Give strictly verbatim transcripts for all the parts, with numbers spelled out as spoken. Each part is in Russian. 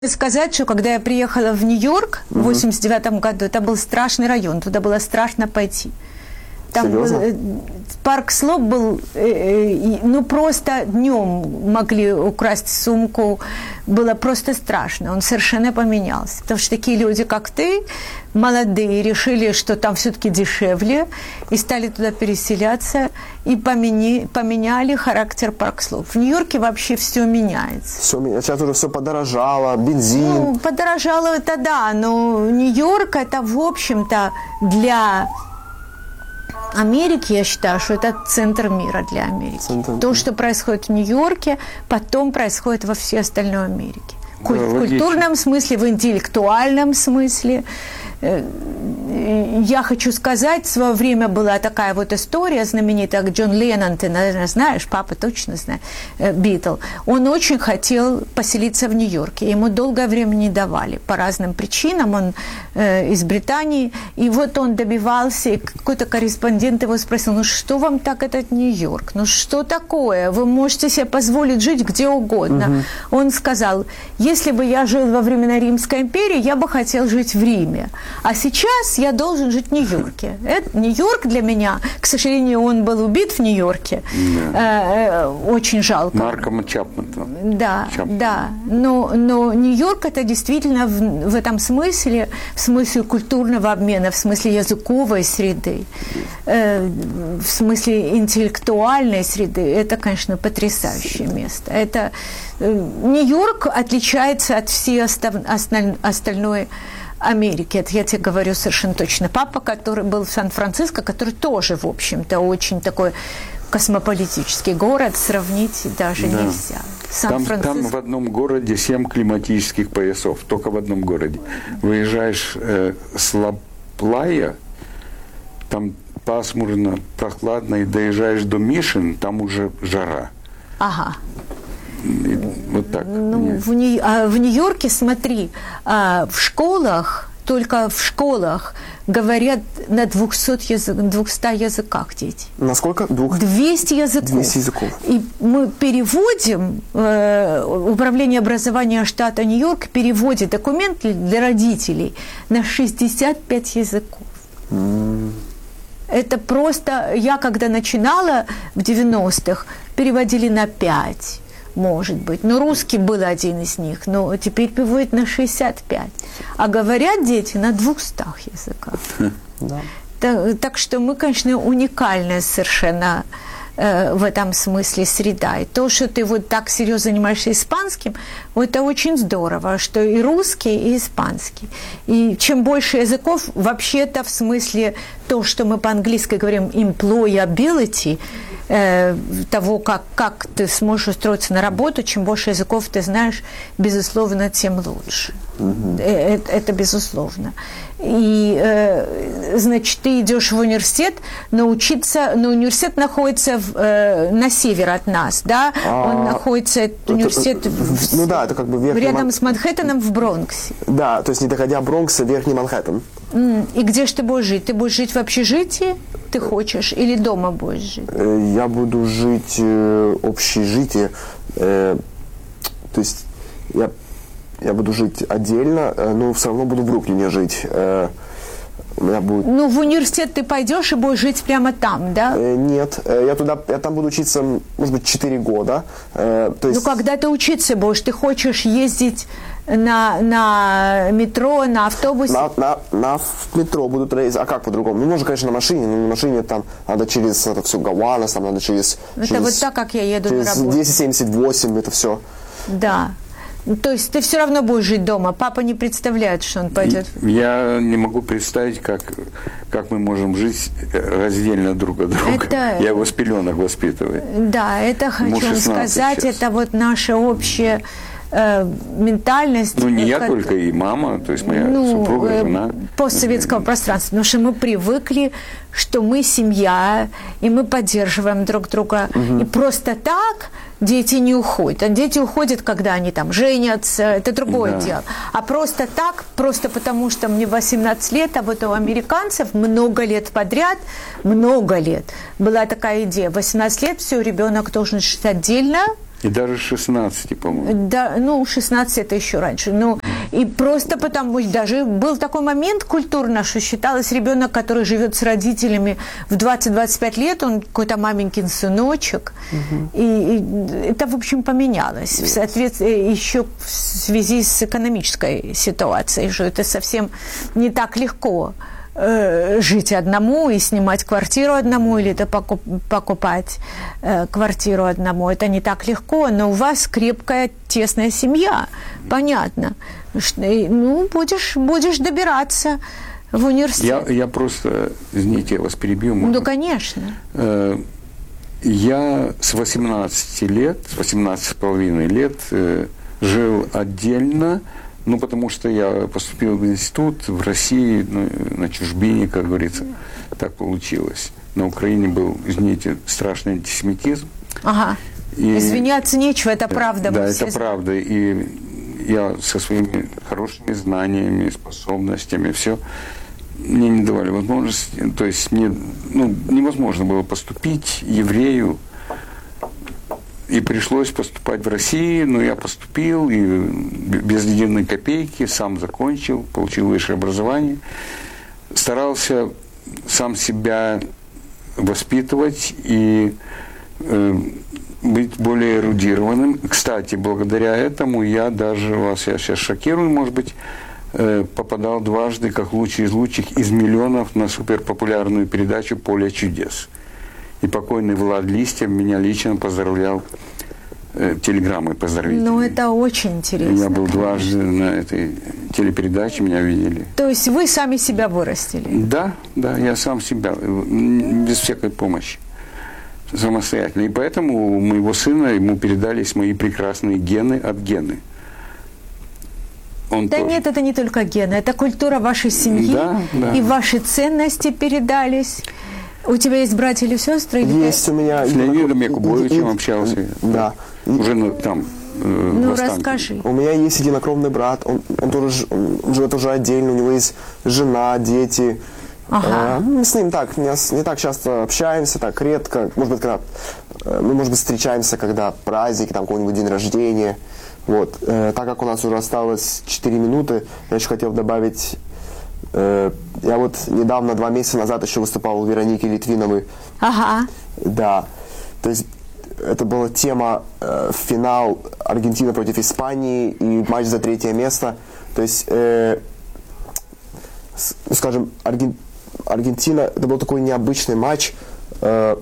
Сказать, что когда я приехала в Нью-Йорк в восемьдесят девятом году, это был страшный район, туда было страшно пойти. Там был, парк Слоп был, э, э, ну просто днем могли украсть сумку, было просто страшно, он совершенно поменялся. Потому что такие люди, как ты, молодые, решили, что там все-таки дешевле, и стали туда переселяться, и помени, поменяли характер парк Слоп. В Нью-Йорке вообще все меняется. Все, сейчас уже все подорожало, бензин. Ну, подорожало это да, но Нью-Йорк это, в общем-то, для Америки, я считаю, что это центр мира для Америки. Центр. То, что происходит в Нью-Йорке, потом происходит во всей остальной Америке. Куль- да, в культурном смысле, в интеллектуальном смысле. Я хочу сказать, в свое время была такая вот история знаменитая, Джон Леннон, ты, наверное, знаешь, папа точно знает, Битл. Он очень хотел поселиться в Нью-Йорке. Ему долгое время не давали по разным причинам. Он э, из Британии. И вот он добивался, и какой-то корреспондент его спросил, ну что вам так этот Нью-Йорк? Ну что такое? Вы можете себе позволить жить где угодно. Угу. Он сказал, если бы я жил во времена Римской империи, я бы хотел жить в Риме. А сейчас я должен жить в Нью-Йорке. Это, Нью-Йорк для меня, к сожалению, он был убит в Нью-Йорке. Да. Э, очень жалко. Марком Чапманом. Да, Чапман. Да. Но, но Нью-Йорк это действительно в, в этом смысле, в смысле культурного обмена, в смысле языковой среды, э, в смысле интеллектуальной среды, это, конечно, потрясающее место. Это, э, Нью-Йорк отличается от всей остав, осталь, остальной Америки. Это я тебе говорю совершенно точно. Папа, который был в Сан-Франциско, который тоже, в общем-то, очень такой космополитический город, сравнить даже да. нельзя. Там, там в одном городе семь климатических поясов, только в одном городе. Выезжаешь э, с Ла-Плая, там пасмурно, прохладно, и доезжаешь до Мишин, там уже жара. Ага. И вот так. Ну, в, Нью- а в Нью-Йорке, смотри, а, в школах, только в школах говорят на двухсот язык, двухстах языках дети. Насколько? Двух... двести языков. двести языков. И мы переводим, э, Управление образования штата Нью-Йорк переводит документы для родителей на шестьдесят пять языков. Mm. Это просто, я когда начинала в девяностых, переводили на пять. Может быть. Но русский был один из них, но теперь переводят на шестьдесят пять. А говорят дети на двухстах языках. Да. Так, так что мы, конечно, уникальная совершенно э, в этом смысле среда. И то, что ты вот так серьезно занимаешься испанским, это очень здорово, что и русский, и испанский. И чем больше языков, вообще-то в смысле то, что мы по-английски говорим employability, того, как, как ты сможешь устроиться на работу, чем больше языков ты знаешь, безусловно, тем лучше. Mm-hmm. Это, это безусловно. И, значит, ты идешь в университет, научиться, но университет находится в, на север от нас, да? А, Он находится, это, университет, в, ну да, это как бы верхний рядом Ман... с Манхэттеном в Бронксе. Да, то есть не доходя Бронкса, верхний Манхэттен. И где же ты будешь жить? Ты будешь жить в общежитии, ты хочешь, или дома будешь жить? Я буду жить в общежитии, то есть я, я буду жить отдельно, но все равно буду в Бруклине жить. У меня будет... Ну, в университет ты пойдешь и будешь жить прямо там, да? Нет, я туда, я там буду учиться, может быть, четыре года. То есть... Ну, когда ты учиться будешь, ты хочешь ездить на, на метро, на автобусе? На, на, на метро будут ездить, а как по-другому? Ну, можно, конечно, на машине, но на машине там надо через это все Гаванас, там надо через... Это через, вот так, как я еду через на работу. десять семьдесят восемь, это все. Да. То есть ты все равно будешь жить дома. Папа не представляет, что он пойдет. Я не могу представить, как, как мы можем жить раздельно друг от друга. Это... Я его с пеленок воспитываю. Да, это хочу сказать, сейчас. Это вот наша общая э, ментальность. Ну, не я как... только, и мама, то есть моя ну, супруга, э, жена. Постсоветского пространства. Потому что мы привыкли, что мы семья, и мы поддерживаем друг друга. Угу. И просто так... Дети не уходят. А дети уходят, когда они там женятся, это другое да. дело. А просто так, просто потому что мне восемнадцать лет, а вот у американцев много лет подряд, много лет была такая идея. восемнадцать лет, все, ребенок должен жить отдельно, И даже шестнадцати, по-моему. Да, ну, шестнадцать это еще раньше. Ну, и просто потому, даже был такой момент культурно, что считалось, ребенок, который живет с родителями в двадцать-двадцать пять лет, он какой-то маменькин сыночек. Угу. И, и это, в общем, поменялось. В соответствии, еще в связи с экономической ситуацией, что это совсем не так легко жить одному и снимать квартиру одному, или это покуп, покупать э, квартиру одному. Это не так легко, но у вас крепкая, тесная семья. Понятно. Что, ну, будешь, будешь добираться в университет. Я, я просто, извините, я вас перебью. Можно? Ну, конечно. Э, я с восемнадцати лет, с восемнадцати с половиной лет э, жил отдельно. Ну, потому что я поступил в институт в России, ну, на чужбине, как говорится, так получилось. На Украине был, извините, страшный антисемитизм. Ага. И, извиняться нечего, это правда. Да, это знаем. Правда. И я со своими хорошими знаниями, способностями, все, мне не давали возможности. То есть мне, ну, невозможно было поступить еврею. И пришлось поступать в России, но я поступил, и без единой копейки, сам закончил, получил высшее образование. Старался сам себя воспитывать и э, быть более эрудированным. Кстати, благодаря этому я даже, вас я сейчас шокирую, может быть, э, попадал дважды, как лучший из лучших, из миллионов на суперпопулярную передачу «Поле чудес». И покойный Влад Листьев меня лично поздравлял, э, телеграммой поздравительной. Ну, это очень интересно. Я был дважды на этой телепередаче, меня видели. То есть вы сами себя вырастили? Да, да, я сам себя, без всякой помощи, самостоятельно. И поэтому у моего сына, ему передались мои прекрасные гены от Гены. Он да тоже. Нет, это не только гены, это культура вашей семьи, да, да. И ваши ценности передались. У тебя есть братья или сестры? Или есть у меня. С Леонидом Якубовичем общался. Да. Уже ну, там. Э, ну, расскажи. У меня есть единокровный брат, он, он тоже он живет уже отдельно, у него есть жена, дети. Ага. Э, мы с ним так, не, не так часто общаемся, так редко. Может быть, когда мы, может быть, встречаемся, когда праздник, там какой-нибудь день рождения. Вот. Э, так как у нас уже осталось четыре минуты, я еще хотел добавить. Я вот недавно, два месяца назад еще выступал у Вероники Литвиновой. Ага. Да. То есть это была тема э, финал Аргентина против Испании и матч за третье место. То есть, э, с, скажем, Арген, Аргентина, это был такой необычный матч. Э,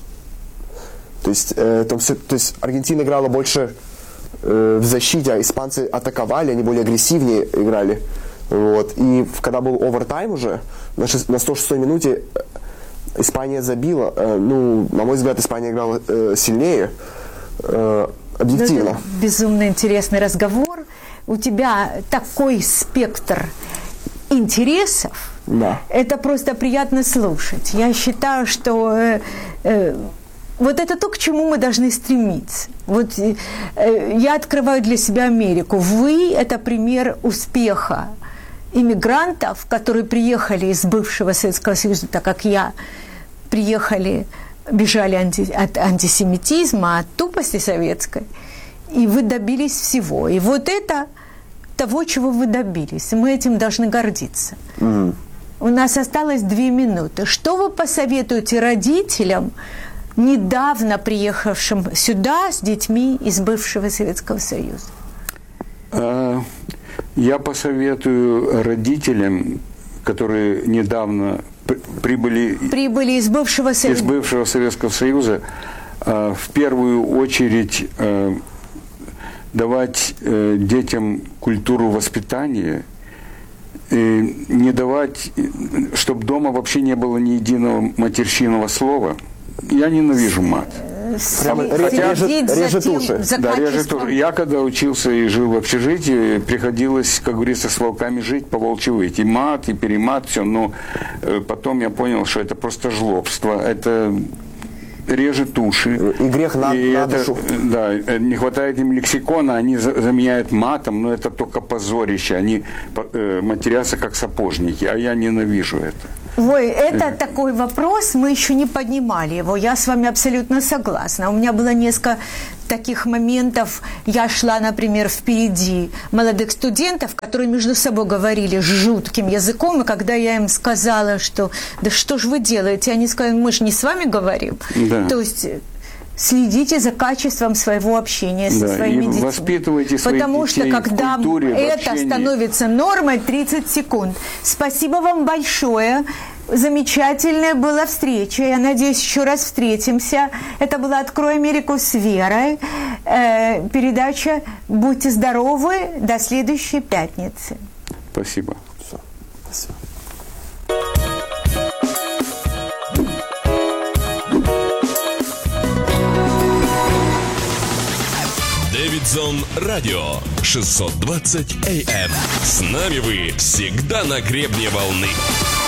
то, есть, э, там все, то есть Аргентина играла больше э, в защите, а испанцы атаковали, они более агрессивнее играли. Вот. И когда был овертайм уже, на, шест, на сто шестой минуте Испания забила. Э, ну, на мой взгляд, Испания играла э, сильнее, э, объективно. Это безумно интересный разговор. У тебя такой спектр интересов. Да. Это просто приятно слушать. Я считаю, что э, э, вот это то, к чему мы должны стремиться. Вот э, я открываю для себя Америку. Вы – это пример успеха иммигрантов, которые приехали из бывшего Советского Союза, так как я, приехали, бежали анти, от антисемитизма, от тупости советской, и вы добились всего. И вот это того, чего вы добились. И мы этим должны гордиться. Mm-hmm. У нас осталось две минуты. Что вы посоветуете родителям, недавно приехавшим сюда с детьми из бывшего Советского Союза? Uh... Я посоветую родителям, которые недавно прибыли, прибыли из, бывшего Совет... из бывшего Советского Союза, в первую очередь давать детям культуру воспитания, и не давать, чтобы дома вообще не было ни единого матерщинного слова. Я ненавижу мат. Прямо режет, режет уши. Да, режет уши. Я когда учился и жил в общежитии, приходилось, как говорится, с волками жить, по волчьи выть. И мат, и перемат, все. Но потом я понял, что это просто жлобство. Это режет уши. И грех на, и на это, душу. Да, не хватает им лексикона, они заменяют матом, но это только позорище. Они э, матерятся как сапожники, а я ненавижу это. Ой, это такой вопрос, мы еще не поднимали его. Я с вами абсолютно согласна. У меня было несколько таких моментов. Я шла, например, впереди молодых студентов, которые между собой говорили жутким языком, и когда я им сказала, что да что ж вы делаете, они сказали, мы же не с вами говорим. Да. То есть следите за качеством своего общения со да, своими и детьми. Воспитывайте своих Потому детей что когда в культуре, это в становится нормой, тридцать секунд. Спасибо вам большое. Замечательная была встреча. Я надеюсь, еще раз встретимся. Это была «Открой Америку с Верой». Э, передача «Будьте здоровы». До следующей пятницы. Спасибо. Все. Спасибо. Дэвидсон Радио шестьсот двадцать эй эм. С нами вы всегда на гребне волны.